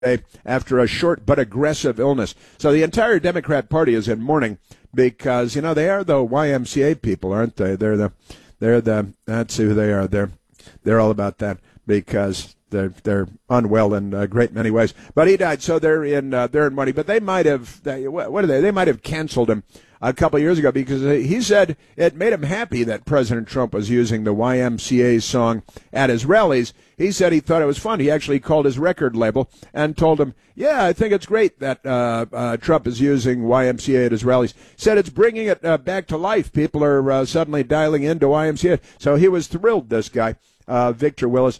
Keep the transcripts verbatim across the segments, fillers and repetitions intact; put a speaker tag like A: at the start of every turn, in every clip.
A: after a short but aggressive illness. So the entire Democrat Party is in mourning because, you know, they are the Y M C A people, aren't they? They're the, they're the, let's see who they are. They're, they're all about that because they're, they're unwell in a great many ways. But he died, so they're in, uh, they're in mourning. But they might have, they, what are they? They might have canceled him a couple of years ago because he said it made him happy that President Trump was using the Y M C A song at his rallies. He said he thought it was fun. He actually called his record label and told them, yeah, I think it's great that uh, uh, Trump is using Y M C A at his rallies. Said it's bringing it uh, back to life. People are uh, suddenly dialing into Y M C A. So he was thrilled, this guy, uh, Victor Willis.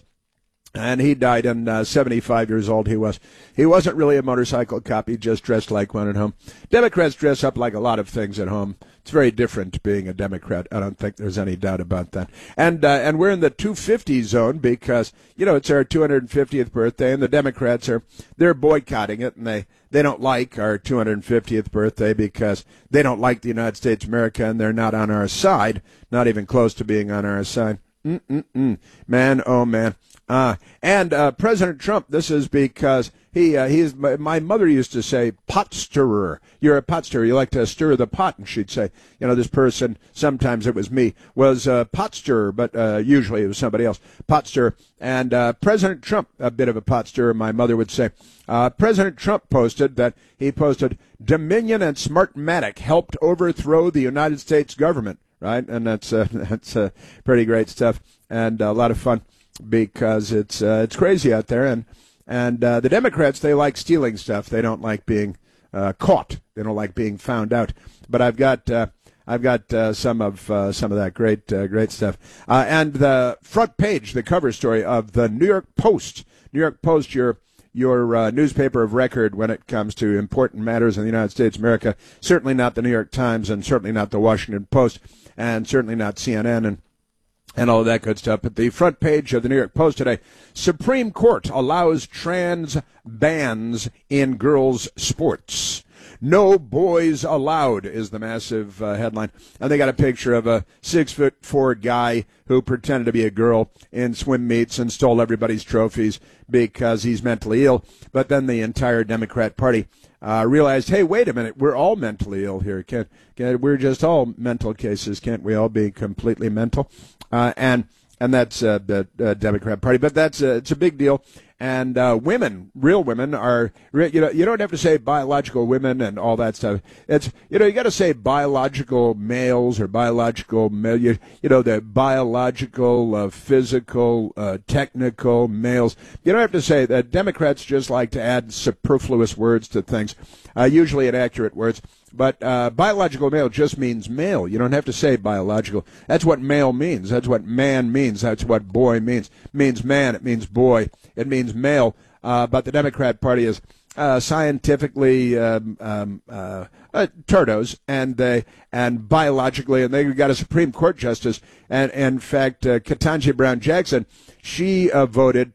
A: And he died in uh, seventy-five years old. He was. He wasn't really a motorcycle cop. He just dressed like one at home. Democrats dress up like a lot of things at home. It's very different being a Democrat. I don't think there's any doubt about that. And uh, and we're in the two fifty zone because, you know, it's our two hundred fiftieth birthday, and the Democrats are they're boycotting it, and they, they don't like our two hundred fiftieth birthday because they don't like the United States of America, and they're not on our side, not even close to being on our side. Mm-mm-mm. Man, oh, man. Uh, and uh, President Trump, this is because he uh, he's my, my mother used to say pot stirrer. You're a pot stirrer. You like to stir the pot, and she'd say, you know, this person, sometimes it was me, was a pot stirrer, but uh, usually it was somebody else, pot stirrer. And uh, President Trump, a bit of a pot stirrer, my mother would say. Uh, President Trump posted that he posted Dominion and Smartmatic helped overthrow the United States government, right? And that's uh, that's uh, pretty great stuff and a lot of fun. Because it's uh, it's crazy out there, and and uh, the Democrats, they like stealing stuff. They don't like being uh, caught. They don't like being found out. But I've got uh, I've got uh, some of uh, some of that great uh, great stuff. Uh, and the front page, the cover story of the New York Post. New York Post, your your uh, newspaper of record when it comes to important matters in the United States of America. Certainly not the New York Times, and certainly not the Washington Post, and certainly not C N N, and. and all of that good stuff. But the front page of the New York Post today, Supreme Court allows trans bans in girls' sports. No boys allowed is the massive uh, headline. And they got a picture of a six-foot-four guy who pretended to be a girl in swim meets and stole everybody's trophies because he's mentally ill. But then the entire Democrat Party Uh, realized, hey, wait a minute, we're all mentally ill here. Can't, can't, we're just all mental cases. Can't we all be completely mental? Uh, and and that's uh, the uh, Democrat Party. But that's uh, it's a big deal. And uh, women, real women, are, you know, you don't have to say biological women and all that stuff. It's, you know, you got to say biological males or biological male, you, you know, the biological, uh, physical, uh, technical males. You don't have to say that. Democrats just like to add superfluous words to things, uh, usually inaccurate words. But uh, biological male just means male. You don't have to say biological. That's what male means. That's what man means. That's what boy means. It means man. It means boy. It means male. Uh, but the Democrat Party is uh, scientifically um, um, uh, uh, turdos and they and biologically, and they got a Supreme Court justice. And, and in fact, uh, Ketanji Brown Jackson, she uh, voted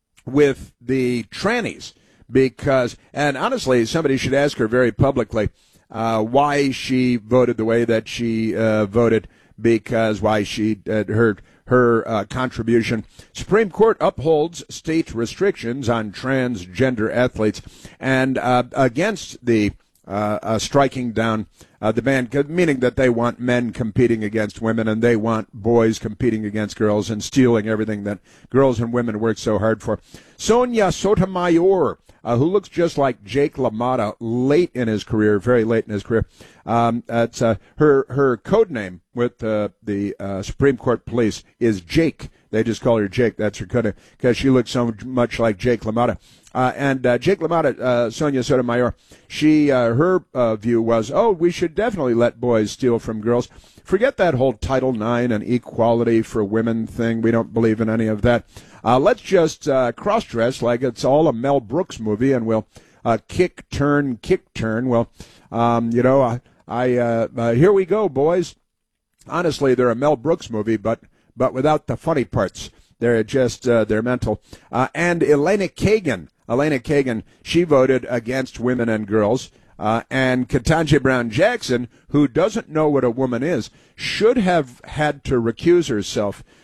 A: with the trannies because, and honestly, somebody should ask her very publicly. Uh, why she voted the way that she uh, voted, because why she uh, her her uh, contribution. Supreme Court upholds state restrictions on transgender athletes and uh, against the uh, uh, striking down uh, the ban, meaning that they want men competing against women and they want boys competing against girls and stealing everything that girls and women work so hard for. Sonia Sotomayor, Uh, who looks just like Jake LaMotta late in his career, very late in his career. Um, it's, uh, her her code name with uh, the uh, Supreme Court police is Jake. They just call her Jake. That's her code name because she looks so much like Jake LaMotta. Uh, and uh, Jake LaMotta, uh, Sonia Sotomayor, she uh, her uh, view was, oh, we should definitely let boys steal from girls. Forget that whole Title nine and equality for women thing. We don't believe in any of that. Uh, let's just uh, cross-dress like it's all a Mel Brooks movie, and we'll uh, kick, turn, kick, turn. Well, um, you know, I, I uh, uh, here we go, boys. Honestly, they're a Mel Brooks movie, but but without the funny parts. They're just uh, they're mental. Uh, and Elena Kagan, Elena Kagan, she voted against women and girls. Uh, and Ketanji Brown Jackson, who doesn't know what a woman is, should have had to recuse herself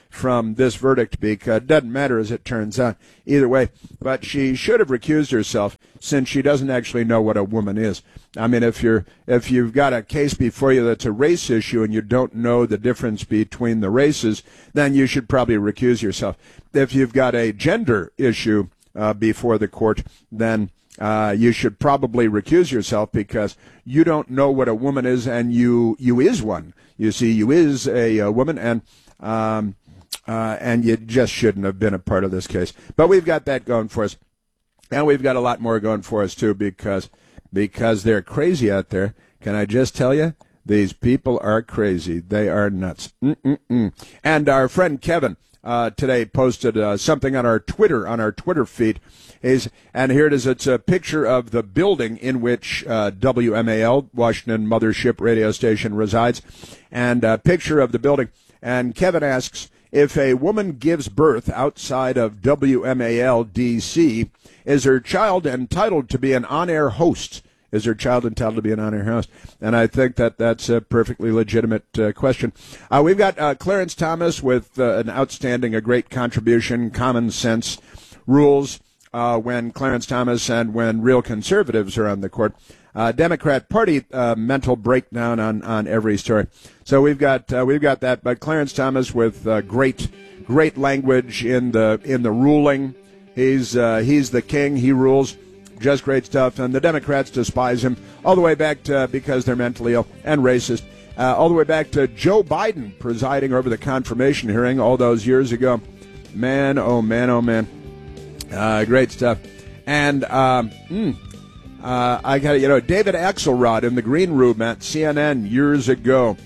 A: from this verdict, because it doesn't matter as it turns out either way. But she should have recused herself, since she doesn't actually know what a woman is. I mean, if you're if you've got a case before you that's a race issue and you don't know the difference between the races, then you should probably recuse yourself. If you've got a gender issue uh, before the court, then uh, you should probably recuse yourself, because you don't know what a woman is, and you you is one. You see, you is a, a woman, and um, uh, and you just shouldn't have been a part of this case. But we've got that going for us, and we've got a lot more going for us too, because because they're crazy out there. Can I just tell you? These people are crazy. They are nuts. Mm-mm-mm. And our friend Kevin uh, today posted uh, something on our Twitter, on our Twitter feed. Is, and here it is. It's a picture of the building in which uh, W M A L, Washington Mothership Radio Station, resides, and a picture of the building. And Kevin asks, if a woman gives birth outside of W M A L D C, is her child entitled to be an on-air host? Is her child entitled to be an on-air host? And I think that that's a perfectly legitimate uh, question. Uh, we've got uh, Clarence Thomas with uh, an outstanding, a great contribution, Common Sense Rules, uh, when Clarence Thomas and when real conservatives are on the court. Uh, Democrat Party uh, mental breakdown on, on every story. So we've got uh, we've got that. But Clarence Thomas with uh, great great language in the in the ruling. He's uh, he's the king. He rules. Just great stuff. And the Democrats despise him all the way back to uh, because they're mentally ill and racist. Uh, all the way back to Joe Biden presiding over the confirmation hearing all those years ago. Man, oh man, oh man. Uh, great stuff. And um, mm, uh, I got you know David Axelrod in the green room at C N N years ago.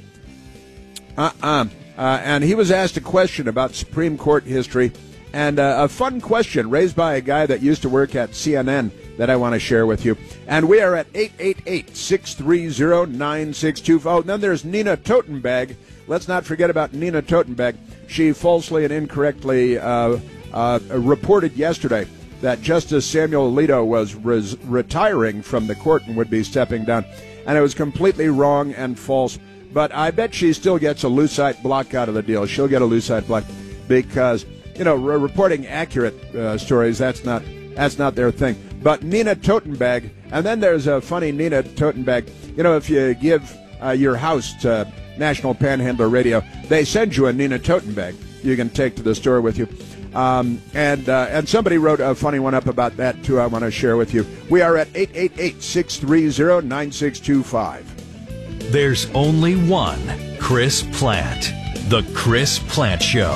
A: Uh-uh. Uh, and he was asked a question about Supreme Court history, and uh, a fun question raised by a guy that used to work at C N N that I want to share with you. And we are at eight eight eight, six three zero, nine six two five. Oh, and then there's Nina Totenberg. Let's not forget about Nina Totenberg. She falsely and incorrectly uh, uh, reported yesterday that Justice Samuel Alito was res- retiring from the court and would be stepping down. And it was completely wrong and false. But I bet she still gets a Lucite block out of the deal. She'll get a Lucite block because, you know, re- reporting accurate uh, stories, that's not that's not their thing. But Nina Totenberg, and then there's a funny Nina Totenberg. You know, if you give uh, your house to National Panhandler Radio, they send you a Nina Totenberg you can take to the store with you. Um, and uh, and somebody wrote a funny one up about that, too, I want to share with you. We are at eight eight eight, six three zero, nine six two five.
B: There's only one Chris Plante. The Chris Plante Show.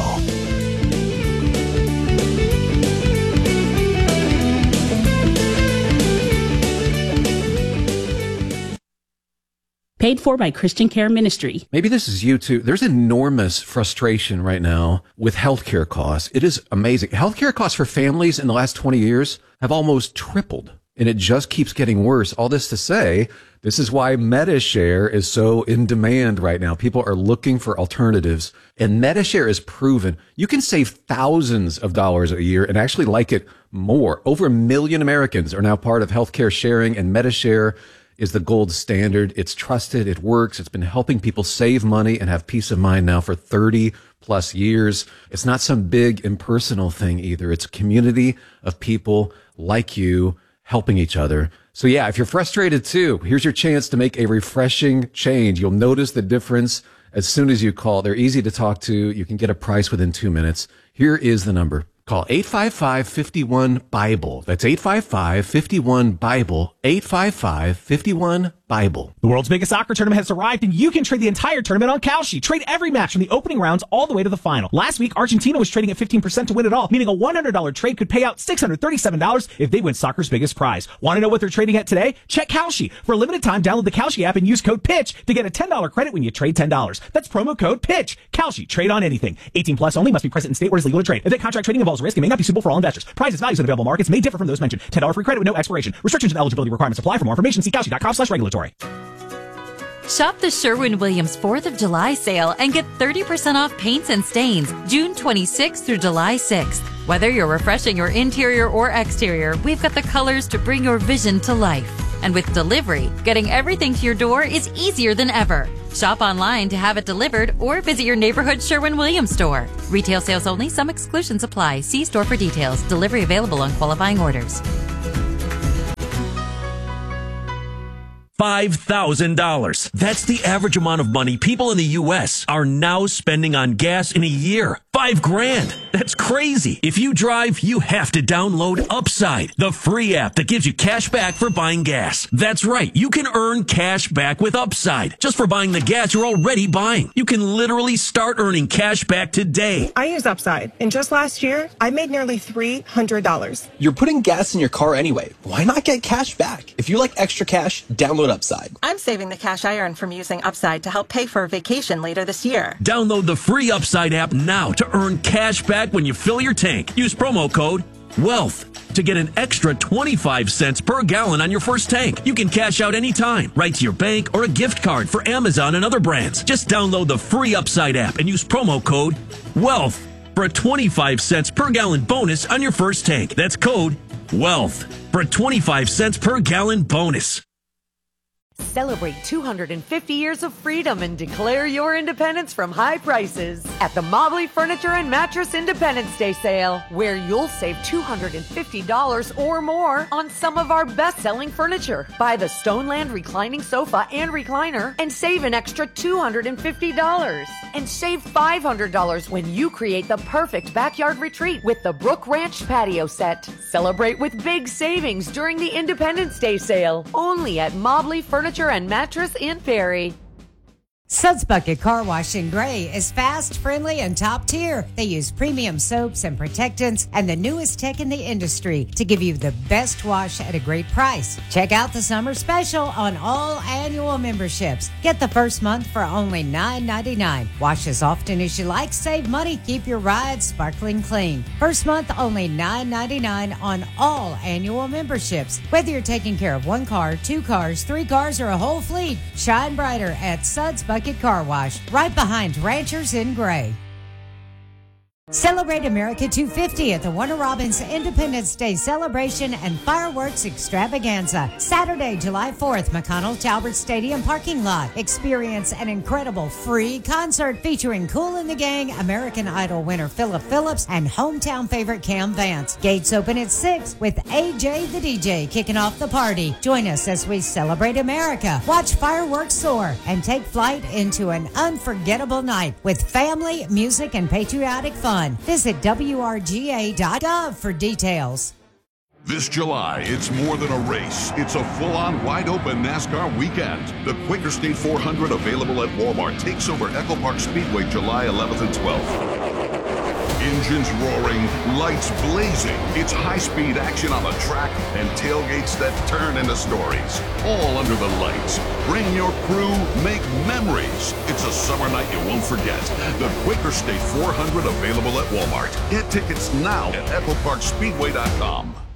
C: Paid for by Christian Care Ministry.
D: Maybe this is you too. There's enormous frustration right now with healthcare costs. It is amazing. Healthcare costs for families in the last twenty years have almost tripled, and it just keeps getting worse. All this to say, this is why Medi-Share is so in demand right now. People are looking for alternatives, and Medi-Share is proven. You can save thousands of dollars a year and actually like it more. Over a million Americans are now part of healthcare sharing, and Medi-Share is the gold standard. It's trusted. It works. It's been helping people save money and have peace of mind now for thirty plus years. It's not some big impersonal thing either. It's a community of people like you helping each other. So yeah, if you're frustrated too, here's your chance to make a refreshing change. You'll notice the difference as soon as you call. They're easy to talk to. You can get a price within two minutes. Here is the number. Call eight five five, five one, BIBLE. That's eight five five, five one, BIBLE. eight five five, five one, BIBLE.
E: The world's biggest soccer tournament has arrived, and you can trade the entire tournament on Kalshi. Trade every match from the opening rounds all the way to the final. Last week, Argentina was trading at fifteen percent to win it all, meaning a one hundred dollars trade could pay out six hundred thirty-seven dollars if they win soccer's biggest prize. Want to know what they're trading at today? Check Kalshi. For a limited time, download the Kalshi app and use code PITCH to get a ten dollars credit when you trade ten dollars. That's promo code PITCH. Kalshi. Trade on anything. eighteen plus only. Must be present in state where it is legal to trade. If that contract trading involves risk, it may not be suitable for all investors. Prizes, values, and available markets may differ from those mentioned. ten dollars free credit with no expiration. Restrictions and eligibility requirements apply. For more information, see Kalshi dot com slash regulatory.
F: Shop the Sherwin-Williams fourth of July sale and get thirty percent off paints and stains June twenty-sixth through July sixth. Whether you're refreshing your interior or exterior, we've got the colors to bring your vision to life. And with delivery, getting everything to your door is easier than ever. Shop online to have it delivered or visit your neighborhood Sherwin-Williams store. Retail sales only. Some exclusions apply. See store for details. Delivery available on qualifying orders.
G: five thousand dollars. That's the average amount of money people in the U S are now spending on gas in a year. Five grand. That's crazy. If you drive, you have to download Upside, the free app that gives you cash back for buying gas. That's right. You can earn cash back with Upside just for buying the gas you're already buying. You can literally start earning cash back today.
H: I use Upside, and just last year, I made nearly three hundred dollars.
I: You're putting gas in your car anyway. Why not get cash back? If you like extra cash, download Upside.
H: I'm saving the cash I earn from using Upside to help pay for a vacation later this year.
G: Download the free Upside app now to earn cash back when you fill your tank. Use promo code WEALTH to get an extra twenty-five cents per gallon on your first tank. You can cash out anytime, right to your bank or a gift card for Amazon and other brands. Just download the free Upside app and use promo code WEALTH for a twenty-five cents per gallon bonus on your first tank. That's code WEALTH for a twenty-five cents per gallon bonus.
J: Celebrate two hundred fifty years of freedom and declare your independence from high prices at the Mobley Furniture and Mattress Independence Day sale, where you'll save two hundred fifty dollars or more on some of our best-selling furniture. Buy the Stoneland reclining sofa and recliner and save an extra two hundred fifty dollars. And save five hundred dollars when you create the perfect backyard retreat with the Brook Ranch patio set. Celebrate with big savings during the Independence Day sale, only at Mobley Furniture Furniture and Mattress in Perry.
K: Suds Bucket Car Wash in Gray is fast, friendly, and top tier. They use premium soaps and protectants and the newest tech in the industry to give you the best wash at a great price. Check out the summer special on all annual memberships. Get the first month for only nine ninety-nine. Wash as often as you like, save money, keep your ride sparkling clean. First month only nine ninety-nine on all annual memberships. Whether you're taking care of one car, two cars, three cars, or a whole fleet, shine brighter at Suds Bucket Car Wash, right behind Ranchers in Gray. Celebrate America two fifty at the Warner Robins Independence Day Celebration and Fireworks Extravaganza. Saturday, July fourth, McConnell Talbert Stadium parking lot. Experience an incredible free concert featuring Kool and the Gang, American Idol winner Philip Phillips, and hometown favorite Cam Vance. Gates open at six with A J the D J kicking off the party. Join us as we celebrate America, watch fireworks soar, and take flight into an unforgettable night with family, music, and patriotic fun. Visit W R G A dot gov for details.
L: This July, it's more than a race. It's a full-on, wide-open NASCAR weekend. The Quaker State four hundred, available at Walmart, takes over Echo Park Speedway July eleventh and twelfth. Engines roaring, lights blazing. It's high-speed action on the track and tailgates that turn into stories. All under the lights. Bring your crew, make memories. It's a summer night you won't forget. The Quaker State four hundred, available at Walmart. Get tickets now at echo park speedway dot com.